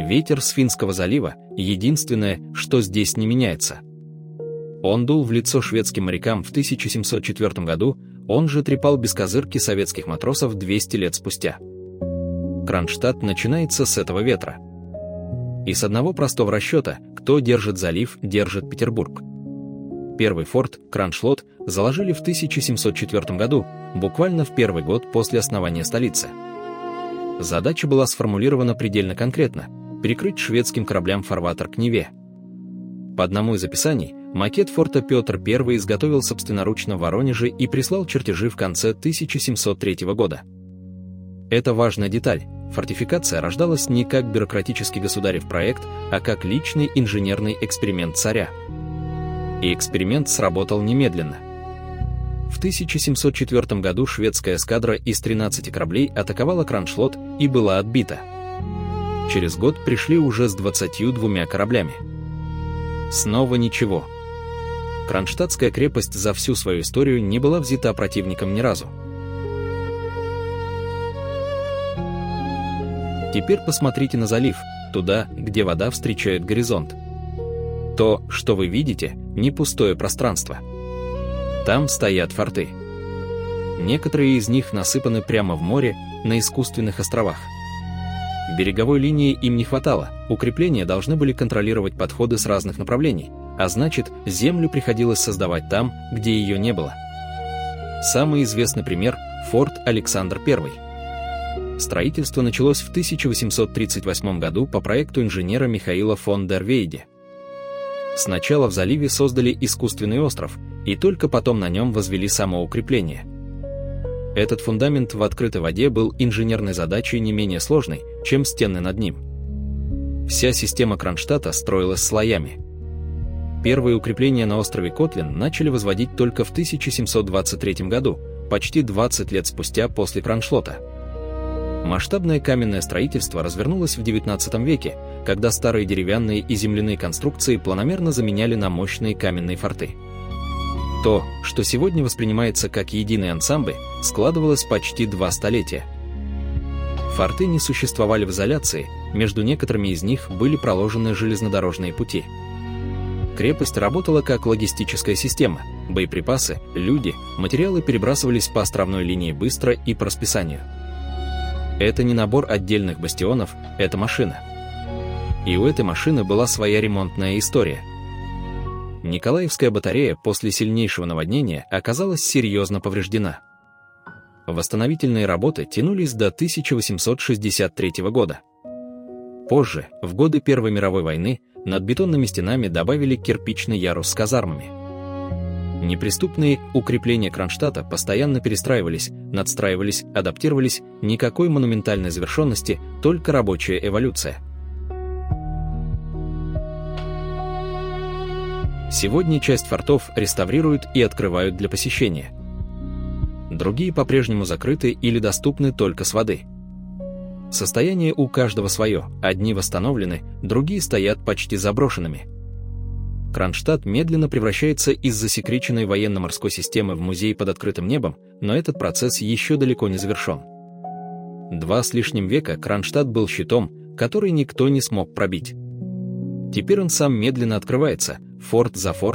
Ветер с Финского залива – единственное, что здесь не меняется. Он дул в лицо шведским морякам в 1704 году, он же трепал бескозырки советских матросов 200 лет спустя. Кронштадт начинается с этого ветра. И с одного простого расчета: кто держит залив, держит Петербург. Первый форт, Кроншлот, заложили в 1704 году, буквально в первый год после основания столицы. Задача была сформулирована предельно конкретно – перекрыть шведским кораблям фарватер к Неве. По одному из описаний, макет форта Петр I изготовил собственноручно в Воронеже и прислал чертежи в конце 1703 года. Это важная деталь. Фортификация рождалась не как бюрократический государев проект, а как личный инженерный эксперимент царя. И эксперимент сработал немедленно. В 1704 году шведская эскадра из 13 кораблей атаковала Кроншлот и была отбита. Через год пришли уже с 22 кораблями. Снова ничего. Кронштадтская крепость за всю свою историю не была взята противником ни разу. Теперь посмотрите на залив, туда, где вода встречает горизонт. То, что вы видите, не пустое пространство. Там стоят форты. Некоторые из них насыпаны прямо в море, на искусственных островах. Береговой линии им не хватало, укрепления должны были контролировать подходы с разных направлений, а значит, землю приходилось создавать там, где ее не было. Самый известный пример – форт Александр I. Строительство началось в 1838 году по проекту инженера Михаила фон дер Вейде. Сначала в заливе создали искусственный остров, и только потом на нем возвели само укрепление. Этот фундамент в открытой воде был инженерной задачей не менее сложной, чем стены над ним. Вся система Кронштадта строилась слоями. Первые укрепления на острове Котлин начали возводить только в 1723 году, почти 20 лет спустя после Кроншлота. Масштабное каменное строительство развернулось в XIX веке, когда старые деревянные и земляные конструкции планомерно заменяли на мощные каменные форты. То, что сегодня воспринимается как единый ансамбль, складывалось почти 2 столетия. Форты не существовали в изоляции, между некоторыми из них были проложены железнодорожные пути. Крепость работала как логистическая система, боеприпасы, люди, материалы перебрасывались по островной линии быстро и по расписанию. Это не набор отдельных бастионов, это машина. И у этой машины была своя ремонтная история. Николаевская батарея после сильнейшего наводнения оказалась серьезно повреждена. Восстановительные работы тянулись до 1863 года. Позже, в годы Первой мировой войны, над бетонными стенами добавили кирпичный ярус с казармами. Неприступные укрепления Кронштадта постоянно перестраивались, надстраивались, адаптировались, никакой монументальной завершенности, только рабочая эволюция. Сегодня часть фортов реставрируют и открывают для посещения. Другие по-прежнему закрыты или доступны только с воды. Состояние у каждого свое, одни восстановлены, другие стоят почти заброшенными. Кронштадт медленно превращается из засекреченной военно-морской системы в музей под открытым небом, но этот процесс еще далеко не завершен. 2 с лишним века Кронштадт был щитом, который никто не смог пробить. Теперь он сам медленно открывается, форт за фортом,